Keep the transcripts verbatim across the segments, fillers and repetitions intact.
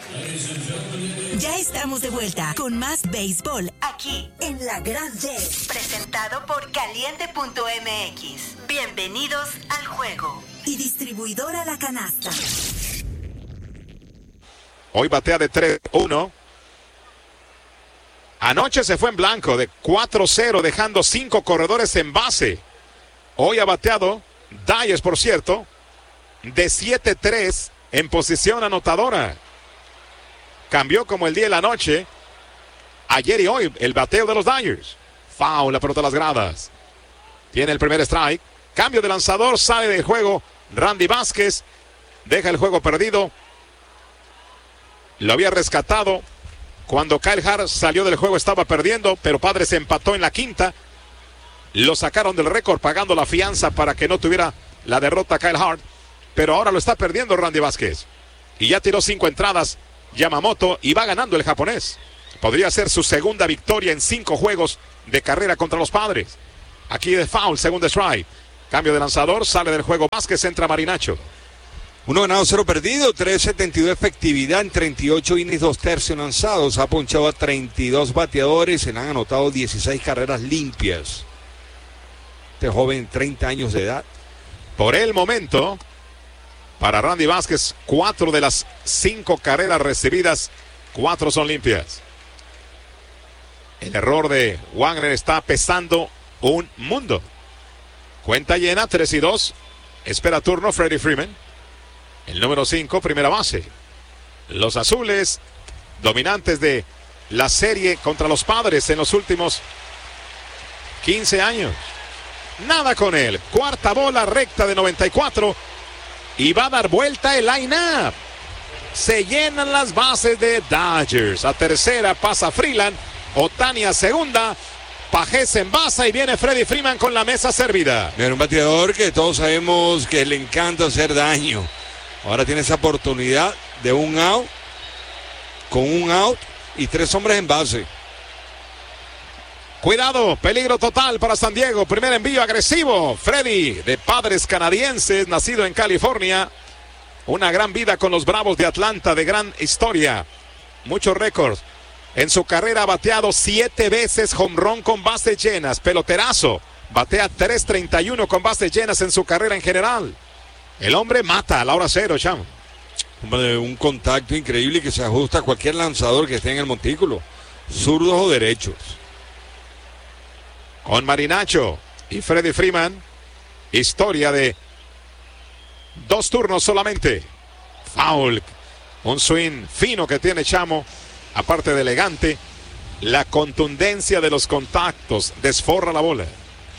Ya estamos de vuelta con más béisbol aquí en La Gran D. Presentado por Caliente punto M X. Bienvenidos al juego. Y distribuidora La Canasta. Hoy batea de tres uno. Anoche se fue en blanco de cuatro cero, dejando cinco corredores en base. Hoy ha bateado Dyers, por cierto, de siete tres en posición anotadora. Cambió como el día y la noche. Ayer y hoy el bateo de los Dyers. Foul, la pelota a las gradas. Tiene el primer strike. Cambio de lanzador, sale del juego Randy Vázquez. Deja el juego perdido. Lo había rescatado cuando Kyle Hart salió del juego, estaba perdiendo, pero Padres empató en la quinta. Lo sacaron del récord pagando la fianza para que no tuviera la derrota Kyle Hart. Pero ahora lo está perdiendo Randy Vázquez. Y ya tiró cinco entradas Yamamoto y va ganando el japonés. Podría ser su segunda victoria en cinco juegos de carrera contra los Padres. Aquí de foul, segundo strike. Cambio de lanzador, sale del juego Vázquez, entra Marinacho. Uno ganado, cero perdido, tres setenta y dos efectividad en treinta y ocho innings, dos tercios lanzados. Ha ponchado a treinta y dos bateadores, se le han anotado dieciséis carreras limpias. Este joven, treinta años de edad. Por el momento, para Randy Vázquez, cuatro de las cinco carreras recibidas, cuatro son limpias. El error de Wagner está pesando un mundo. Cuenta llena, tres y dos. Espera turno Freddie Freeman. El número cinco, primera base. Los azules, dominantes de la serie contra los Padres en los últimos quince años. Nada con él. Cuarta bola, recta de noventa y cuatro. Y va a dar vuelta el line-up. Se llenan las bases de Dodgers. A tercera pasa Freeland. Otani a segunda. Pajés en base y viene Freddie Freeman con la mesa servida. Mira, un bateador que todos sabemos que le encanta hacer daño. Ahora tiene esa oportunidad de un out, con un out y tres hombres en base. Cuidado, peligro total para San Diego. Primer envío agresivo. Freddy, de padres canadienses, nacido en California. Una gran vida con los Bravos de Atlanta, de gran historia. Muchos récords. En su carrera ha bateado siete veces home run con bases llenas. Peloterazo. Batea tres treinta y uno con bases llenas en su carrera en general. El hombre mata a la hora cero, chamo. Hombre, un contacto increíble que se ajusta a cualquier lanzador que esté en el montículo. Zurdos o derechos. Con Marinacho y Freddie Freeman. Historia de dos turnos solamente. Foul. Un swing fino que tiene Chamo. Aparte de elegante. La contundencia de los contactos. Desforra la bola.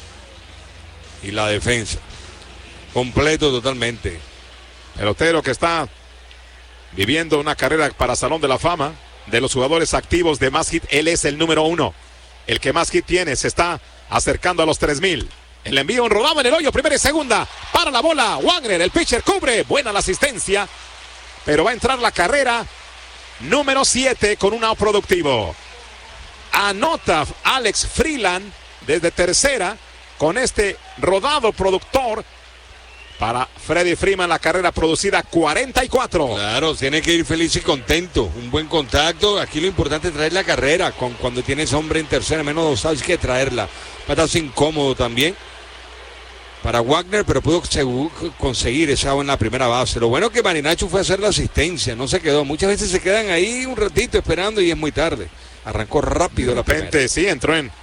Y la defensa. Completo totalmente. Pelotero que está viviendo una carrera para Salón de la Fama de los jugadores activos de más hit. Él es el número uno. El que más hit tiene. Se está acercando a los tres mil. El envío enrodado en el hoyo. Primera y segunda. Para la bola. Wagner. El pitcher cubre. Buena la asistencia. Pero va a entrar la carrera número siete con un out productivo. Anota Alex Freeland desde tercera con este rodado productor. Para Freddie Freeman, la carrera producida cuarenta y cuatro. Claro, tiene que ir feliz y contento. Un buen contacto. Aquí lo importante es traer la carrera. Con, cuando tienes hombre en tercera, menos dos outs, hay que traerla. Va a estar incómodo también para Wagner, pero pudo conseguir esa en la primera base. Lo bueno que Marinacho fue a hacer la asistencia, no se quedó. Muchas veces se quedan ahí un ratito esperando y es muy tarde. Arrancó rápido la primera. De repente, sí, entró en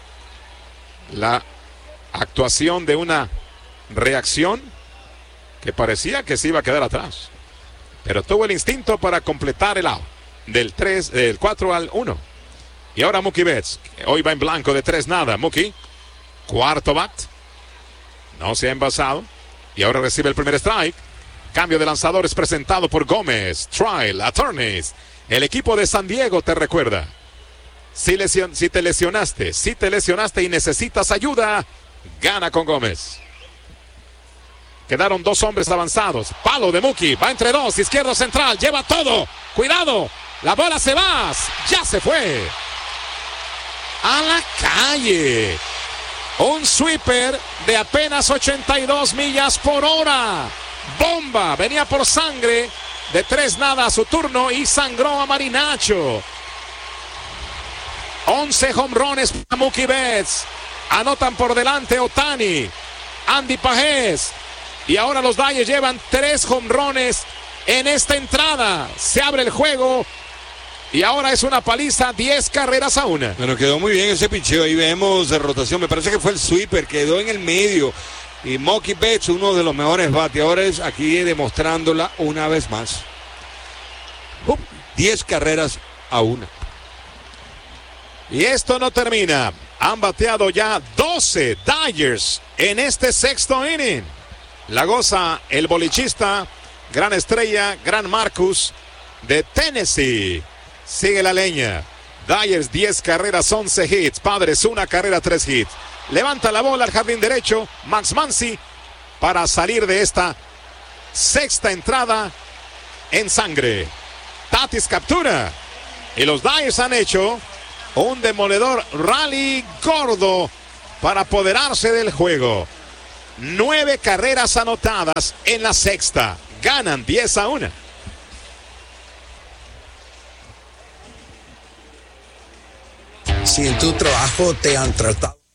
la actuación de una reacción que parecía que se iba a quedar atrás, pero tuvo el instinto para completar el out del tres, del cuatro al uno. Y ahora Mookie Betts, hoy va en blanco de tres nada. Mookie, cuarto bat, no se ha envasado y ahora recibe el primer strike. Cambio de lanzadores presentado por Gómez, Trial Attorneys. El equipo de San Diego te recuerda: si, lesion, si te lesionaste, si te lesionaste y necesitas ayuda, gana con Gómez. Quedaron dos hombres avanzados. Palo de Mookie. Va entre dos. Izquierdo central. Lleva todo. Cuidado. La bola se va. Ya se fue. A la calle. Un sweeper de apenas ochenta y dos millas por hora. Bomba. Venía por sangre. De tres nada a su turno y sangró a Marinacho. once jonrones para Mookie Betts. Anotan por delante Ohtani, Andy Pajés. Y ahora los Dodgers llevan tres jonrones en esta entrada. Se abre el juego. Y ahora es una paliza, diez carreras a una. Bueno, quedó muy bien ese picheo. Ahí vemos de rotación. Me parece que fue el sweeper. Quedó en el medio. Y Mookie Betts, uno de los mejores bateadores, aquí demostrándola una vez más. Uh, diez carreras a una. Y esto no termina. Han bateado ya doce Dodgers en este sexto inning. La goza el bolichista, gran estrella, gran Marcus de Tennessee. Sigue la leña. Dodgers diez carreras, once hits. Padres una carrera, tres hits. Levanta la bola al jardín derecho Max Muncy para salir de esta sexta entrada en sangre. Tatis captura. Y los Dodgers han hecho un demoledor rally gordo para apoderarse del juego. Nueve carreras anotadas en la sexta. Ganan diez a una. Si en tu trabajo te han tratado